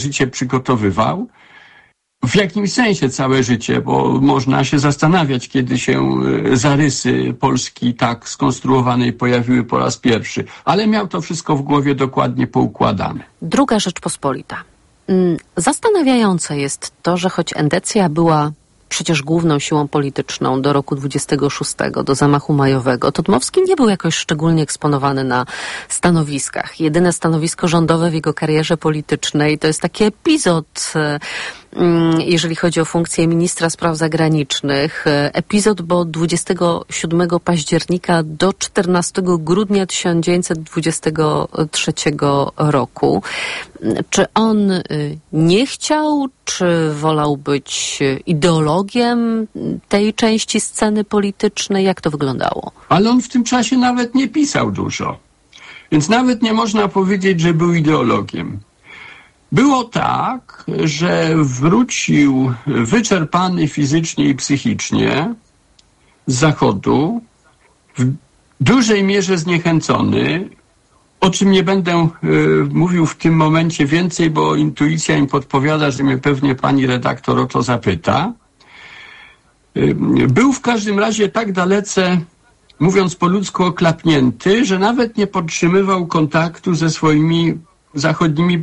życie przygotowywał. W jakimś sensie całe życie, bo można się zastanawiać, kiedy się zarysy Polski tak skonstruowanej pojawiły po raz pierwszy. Ale miał to wszystko w głowie dokładnie poukładane. Druga Rzeczpospolita. Zastanawiające jest to, że choć Endecja była przecież główną siłą polityczną do roku 26, do zamachu majowego, to Dmowski nie był jakoś szczególnie eksponowany na stanowiskach. Jedyne stanowisko rządowe w jego karierze politycznej to jest taki epizod, jeżeli chodzi o funkcję ministra spraw zagranicznych. Epizod, bo 27 października do 14 grudnia 1923 roku. Czy on nie chciał, czy wolał być ideologiem tej części sceny politycznej? Jak to wyglądało? Ale on w tym czasie nawet nie pisał dużo. Więc nawet nie można powiedzieć, że był ideologiem. Było tak, że wrócił wyczerpany fizycznie i psychicznie z Zachodu, w dużej mierze zniechęcony, o czym nie będę mówił w tym momencie więcej, bo intuicja mi podpowiada, że mnie pewnie pani redaktor o to zapyta. Był w każdym razie tak dalece, mówiąc po ludzku, oklapnięty, że nawet nie podtrzymywał kontaktu ze swoimi zachodnimi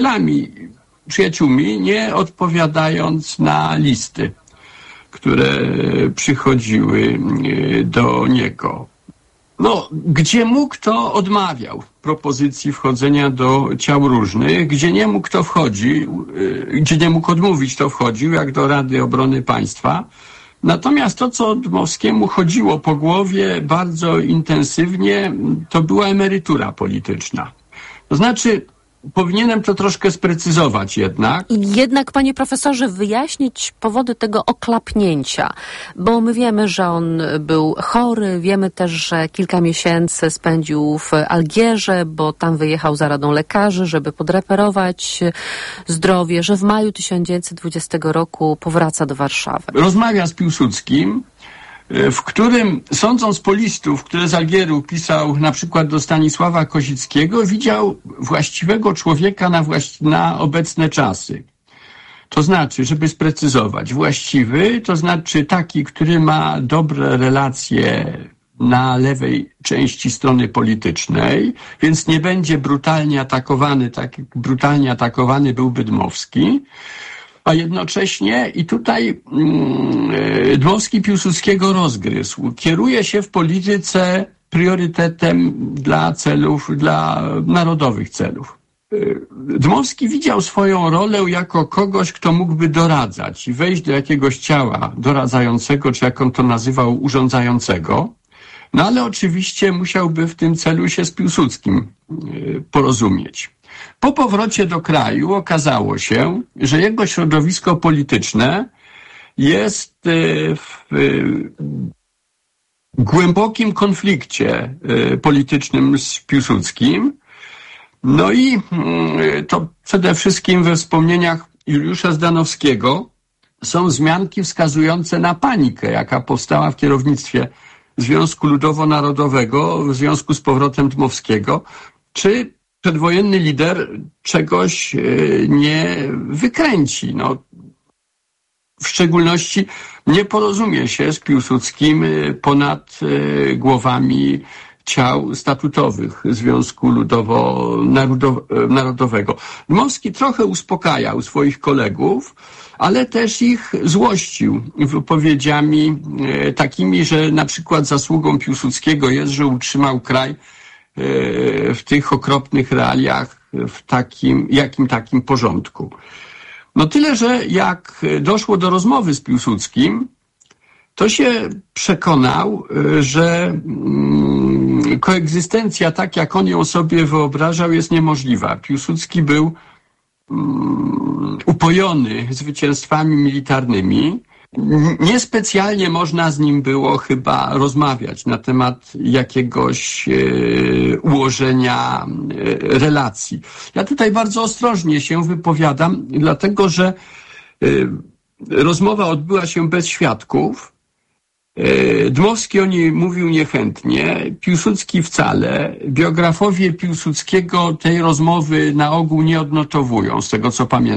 przyjaciółmi, nie odpowiadając na listy, które przychodziły do niego. No, gdzie mógł, to odmawiał propozycji wchodzenia do ciał różnych, gdzie nie mógł, to wchodził, gdzie nie mógł odmówić, to wchodził, jak do Rady Obrony Państwa. Natomiast to, co Dmowskiemu chodziło po głowie bardzo intensywnie, to była emerytura polityczna. To znaczy, powinienem to troszkę sprecyzować jednak. I jednak, panie profesorze, wyjaśnić powody tego oklapnięcia, bo my wiemy, że on był chory, wiemy też, że kilka miesięcy spędził w Algierze, bo tam wyjechał za radą lekarzy, żeby podreperować zdrowie, że w maju 1920 roku powraca do Warszawy. Rozmawia z Piłsudskim, w którym, sądząc po listów, które z Algieru pisał na przykład do Stanisława Kozickiego, widział właściwego człowieka na obecne czasy. To znaczy, żeby sprecyzować, właściwy to znaczy taki, który ma dobre relacje na lewej części strony politycznej, więc nie będzie brutalnie atakowany, tak jak brutalnie atakowany byłby Dmowski. A jednocześnie, i tutaj Dmowski Piłsudskiego rozgryzł, kieruje się w polityce priorytetem dla celów, dla narodowych celów. Dmowski widział swoją rolę jako kogoś, kto mógłby doradzać i wejść do jakiegoś ciała doradzającego, czy jak on to nazywał, urządzającego. No ale oczywiście musiałby w tym celu się z Piłsudskim porozumieć. Po powrocie do kraju okazało się, że jego środowisko polityczne jest w głębokim konflikcie politycznym z Piłsudskim. No i to przede wszystkim we wspomnieniach Juliusza Zdanowskiego są wzmianki wskazujące na panikę, jaka powstała w kierownictwie Związku Ludowo-Narodowego w związku z powrotem Dmowskiego. Czy przedwojenny lider czegoś nie wykręci? No, w szczególności nie porozumie się z Piłsudskim ponad głowami ciał statutowych Związku Ludowo-Narodowego. Dmowski trochę uspokajał swoich kolegów, ale też ich złościł wypowiedziami takimi, że na przykład zasługą Piłsudskiego jest, że utrzymał kraj w tych okropnych realiach, w takim porządku. No tyle, że jak doszło do rozmowy z Piłsudskim, to się przekonał, że koegzystencja, tak jak on ją sobie wyobrażał, jest niemożliwa. Piłsudski był upojony zwycięstwami militarnymi. Niespecjalnie można z nim było chyba rozmawiać na temat jakiegoś ułożenia relacji. Ja tutaj bardzo ostrożnie się wypowiadam, dlatego że rozmowa odbyła się bez świadków Dmowski o niej mówił niechętnie, Piłsudski wcale. Biografowie Piłsudskiego tej rozmowy na ogół nie odnotowują, z tego co pamiętam.